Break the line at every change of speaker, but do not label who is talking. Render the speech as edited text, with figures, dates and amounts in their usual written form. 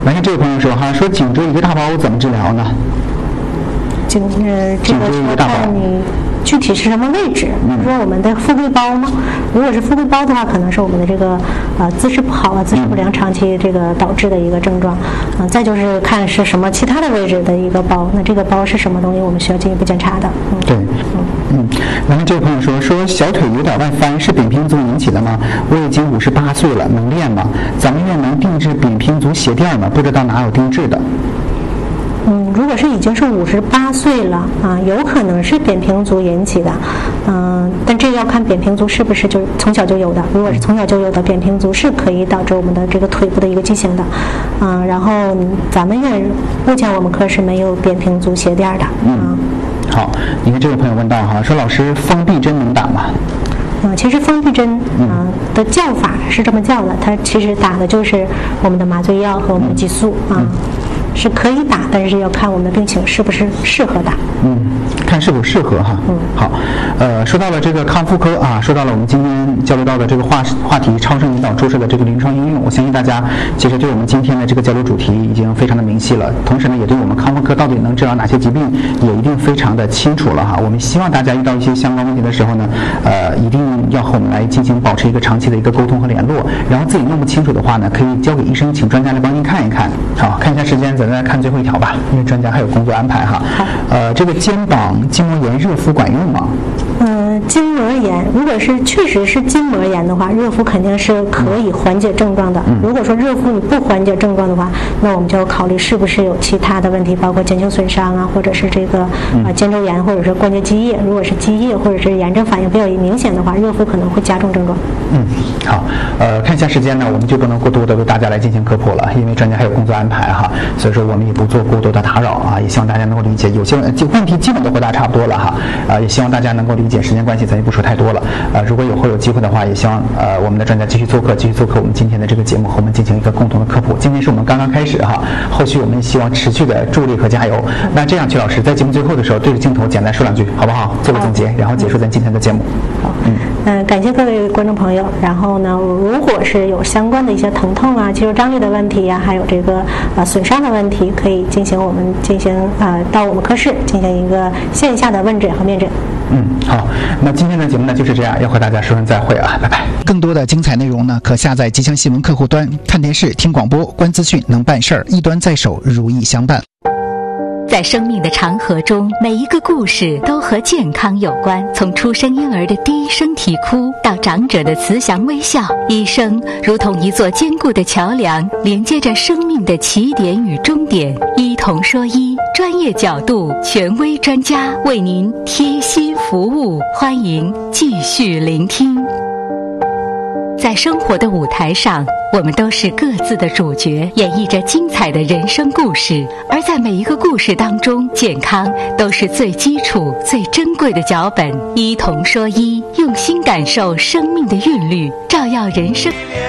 完事这位朋友说哈，说颈椎一个大包怎么治疗呢？
这个要看你具体是什么位置。比如说我们的富贵包吗？如果是富贵包的话，可能是我们的这个姿势不好啊，姿势不良长期这个导致的一个症状。再就是看是什么其他的位置的一个包，那这个包是什么东西，我们需要进一步检查的。
对，然后这位朋友说小腿有点外翻，是扁平足引起的吗？我已经58岁了，能练吗？咱们院能定制扁平足鞋垫吗？不知道哪有定制的。
如果是已经是58岁了有可能是扁平足引起的，但这要看扁平足是不是就从小就有的。如果是从小就有的，扁平足是可以导致我们的这个腿部的一个畸形的，然后咱们院目前我们科是没有扁平足鞋垫的。
好，你看这位朋友问到哈，说老师封闭针能打吗？
其实封闭针的叫法是这么叫的，它其实打的就是我们的麻醉药和我们的激素是可以打，但是要看我们的病情是不是适合打。
看是否适合哈。好，说到了这个康复科说到了我们今天交流到的这个话题，超声引导注射的这个临床应用，我相信大家其实对我们今天的这个交流主题已经非常的明晰了，同时呢，也对我们康复科到底能治疗哪些疾病也一定非常的清楚了哈。我们希望大家遇到一些相关问题的时候呢，一定要和我们来进行保持一个长期的一个沟通和联络，然后自己弄不清楚的话呢，可以交给医生，请专家来帮您看一看。好，看一下时间，咱再看最后一条吧，因为专家还有工作安排哈。这个肩膀筋膜炎热敷管用吗？
筋膜炎如果是确实是筋膜炎的话，热敷肯定是可以缓解症状的。如果说热敷你不缓解症状的话，那我们就要考虑是不是有其他的问题，包括肩颈损伤或者是这个肩周炎，或者是关节积液。如果是积液或者是炎症反应比较明显的话，热敷可能会加重症状。
好，看一下时间呢，我们就不能过多的为大家来进行科普了，因为专家还有工作安排哈，所以说我们也不做过多的打扰也希望大家能够理解，有些问题基本都回答差不多了哈，也希望大家能够理解，时间关系咱也不说太多了，如果有机会的话，也希望我们的专家继续做客我们今天的这个节目，和我们进行一个共同的科普。今天是我们刚刚开始哈，后续我们希望持续的助力和加油。那这样，曲老师在节目最后的时候对着镜头简单说两句好不好？做个总结，然后结束咱今天的节目。
好，感谢各位观众朋友。然后呢，如果是有相关的一些疼痛肌肉张力的问题还有这个损伤的问题，可以我们进行到我们科室进行一个线下的问诊和面诊。
好，那今天的节目呢就是这样，要和大家说声再会拜拜。更多的精彩内容呢，可下载吉祥新闻客户端，看电视、听广播、观资讯，能办事儿，一端在手，如意相伴。
在生命的长河中，每一个故事都和健康有关。从出生婴儿的第一声啼哭，到长者的慈祥微笑，医生如同一座坚固的桥梁，连接着生命的起点与终点。医童说医，专业角度，权威专家为您贴心服务，欢迎继续聆听。在生活的舞台上，我们都是各自的主角，演绎着精彩的人生故事。而在每一个故事当中，健康都是最基础、最珍贵的脚本。医童说医，用心感受生命的韵律，照耀人生。